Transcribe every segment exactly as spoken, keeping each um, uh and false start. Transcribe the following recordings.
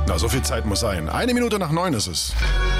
Na, so viel Zeit muss sein. Eine Minute nach neun ist es.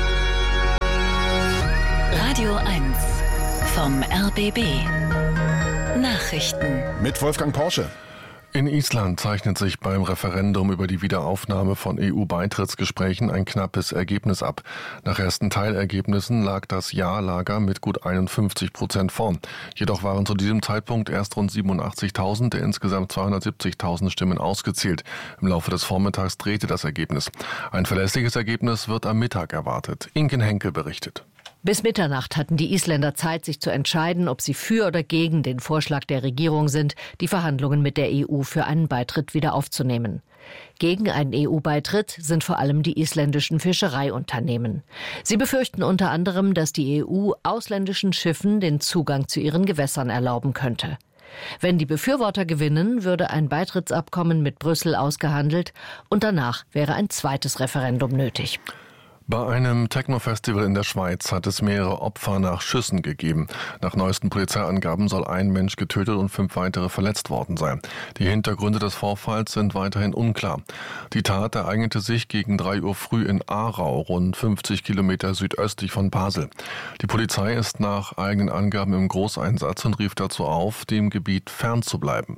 Radio eins vom R B B. Nachrichten. Mit Wolfgang Porsche. In Island zeichnet sich beim Referendum über die Wiederaufnahme von E U-Beitrittsgesprächen ein knappes Ergebnis ab. Nach ersten Teilergebnissen lag das Ja-Lager mit gut einundfünfzig Prozent vorn. Jedoch waren zu diesem Zeitpunkt erst rund siebenundachtzigtausend der insgesamt zweihundertsiebzigtausend Stimmen ausgezählt. Im Laufe des Vormittags drehte das Ergebnis. Ein verlässliches Ergebnis wird am Mittag erwartet. Inken Henkel berichtet. Bis Mitternacht hatten die Isländer Zeit, sich zu entscheiden, ob sie für oder gegen den Vorschlag der Regierung sind, die Verhandlungen mit der E U für einen Beitritt wieder aufzunehmen. Gegen einen E U-Beitritt sind vor allem die isländischen Fischereiunternehmen. Sie befürchten unter anderem, dass die E U ausländischen Schiffen den Zugang zu ihren Gewässern erlauben könnte. Wenn die Befürworter gewinnen, würde ein Beitrittsabkommen mit Brüssel ausgehandelt und danach wäre ein zweites Referendum nötig. Bei einem Techno-Festival in der Schweiz hat es mehrere Opfer nach Schüssen gegeben. Nach neuesten Polizeiangaben soll ein Mensch getötet und fünf weitere verletzt worden sein. Die Hintergründe des Vorfalls sind weiterhin unklar. Die Tat ereignete sich gegen drei Uhr früh in Aarau, rund fünfzig Kilometer südöstlich von Basel. Die Polizei ist nach eigenen Angaben im Großeinsatz und rief dazu auf, dem Gebiet fernzubleiben.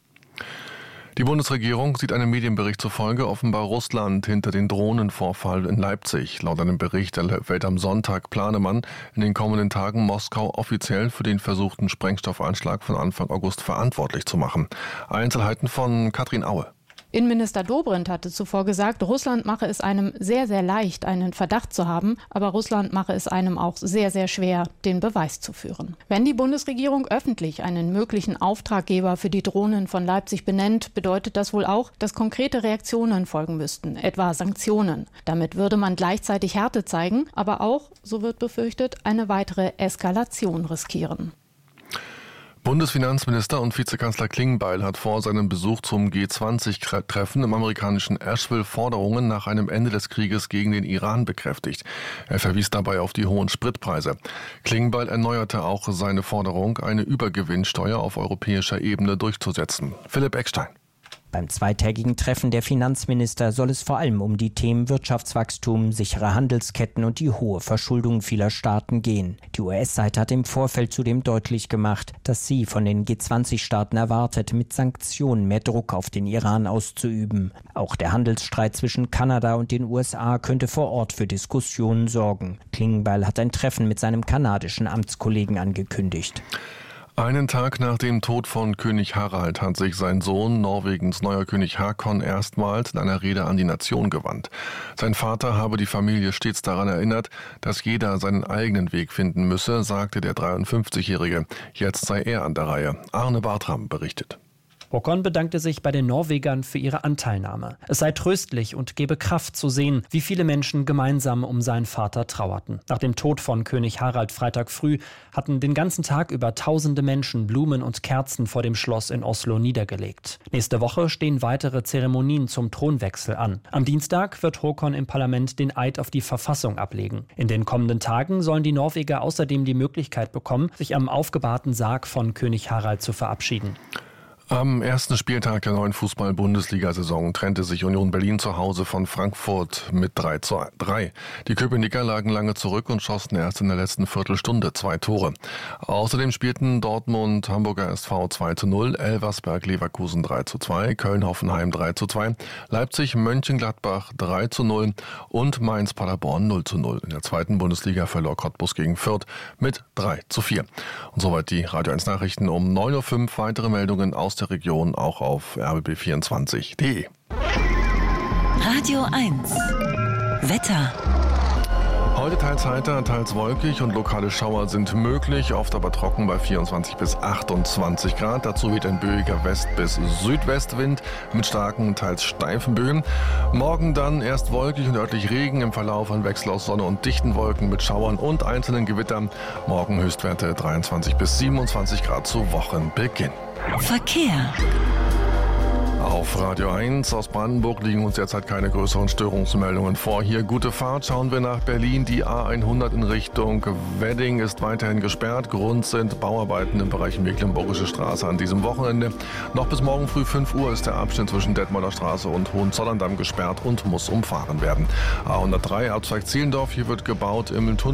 Die Bundesregierung sieht einem Medienbericht zufolge offenbar Russland hinter den Drohnenvorfall in Leipzig. Laut einem Bericht der Welt am Sonntag plane man, in den kommenden Tagen Moskau offiziell für den versuchten Sprengstoffanschlag von Anfang August verantwortlich zu machen. Einzelheiten von Katrin Aue. Innenminister Dobrindt hatte zuvor gesagt, Russland mache es einem sehr, sehr leicht, einen Verdacht zu haben, aber Russland mache es einem auch sehr, sehr schwer, den Beweis zu führen. Wenn die Bundesregierung öffentlich einen möglichen Auftraggeber für die Drohnen von Leipzig benennt, bedeutet das wohl auch, dass konkrete Reaktionen folgen müssten, etwa Sanktionen. Damit würde man gleichzeitig Härte zeigen, aber auch, so wird befürchtet, eine weitere Eskalation riskieren. Bundesfinanzminister und Vizekanzler Klingbeil hat vor seinem Besuch zum G zwanzig Treffen im amerikanischen Asheville Forderungen nach einem Ende des Krieges gegen den Iran bekräftigt. Er verwies dabei auf die hohen Spritpreise. Klingbeil erneuerte auch seine Forderung, eine Übergewinnsteuer auf europäischer Ebene durchzusetzen. Philipp Eckstein. Beim zweitägigen Treffen der Finanzminister soll es vor allem um die Themen Wirtschaftswachstum, sichere Handelsketten und die hohe Verschuldung vieler Staaten gehen. Die U S-Seite hat im Vorfeld zudem deutlich gemacht, dass sie von den G zwanzig Staaten erwartet, mit Sanktionen mehr Druck auf den Iran auszuüben. Auch der Handelsstreit zwischen Kanada und den U S A könnte vor Ort für Diskussionen sorgen. Klingbeil hat ein Treffen mit seinem kanadischen Amtskollegen angekündigt. Einen Tag nach dem Tod von König Harald hat sich sein Sohn, Norwegens neuer König Haakon, erstmals in einer Rede an die Nation gewandt. Sein Vater habe die Familie stets daran erinnert, dass jeder seinen eigenen Weg finden müsse, sagte der dreiundfünfzigjährige. Jetzt sei er an der Reihe. Arne Bartram berichtet. Håkon bedankte sich bei den Norwegern für ihre Anteilnahme. Es sei tröstlich und gebe Kraft zu sehen, wie viele Menschen gemeinsam um seinen Vater trauerten. Nach dem Tod von König Harald Freitag früh hatten den ganzen Tag über tausende Menschen Blumen und Kerzen vor dem Schloss in Oslo niedergelegt. Nächste Woche stehen weitere Zeremonien zum Thronwechsel an. Am Dienstag wird Håkon im Parlament den Eid auf die Verfassung ablegen. In den kommenden Tagen sollen die Norweger außerdem die Möglichkeit bekommen, sich am aufgebahrten Sarg von König Harald zu verabschieden. Am ersten Spieltag der neuen Fußball-Bundesliga-Saison trennte sich Union Berlin zu Hause von Frankfurt mit drei zu drei. Die Köpenicker lagen lange zurück und schossen erst in der letzten Viertelstunde zwei Tore. Außerdem spielten Dortmund Hamburger S V zwei zu null, Elversberg Leverkusen drei zu zwei, Köln Hoffenheim drei zu zwei, Leipzig Mönchengladbach drei zu null und Mainz Paderborn null zu null. In der zweiten Bundesliga verlor Cottbus gegen Fürth mit drei zu vier. Und soweit die Radio eins Nachrichten um neun Uhr fünf. Weitere Meldungen aus der Region auch auf r b b vierundzwanzig punkt d e. Radio eins Wetter. Heute teils heiter, teils wolkig und lokale Schauer sind möglich, oft aber trocken bei vierundzwanzig bis achtundzwanzig Grad. Dazu weht ein böiger West- bis Südwestwind mit starken, teils steifen Böen. Morgen dann erst wolkig und örtlich Regen, im Verlauf ein Wechsel aus Sonne und dichten Wolken mit Schauern und einzelnen Gewittern. Morgen Höchstwerte dreiundzwanzig bis siebenundzwanzig Grad zu Wochenbeginn. Verkehr. Auf Radio eins aus Brandenburg liegen uns derzeit keine größeren Störungsmeldungen vor. Hier gute Fahrt, schauen wir nach Berlin. Die A hundert in Richtung Wedding ist weiterhin gesperrt. Grund sind Bauarbeiten im Bereich Mecklenburgische Straße an diesem Wochenende. Noch bis morgen früh fünf Uhr ist der Abschnitt zwischen Detmolder Straße und Hohenzollern-Damm gesperrt und muss umfahren werden. A hundertdrei Abzweig Zehlendorf, hier wird gebaut im Tunnel.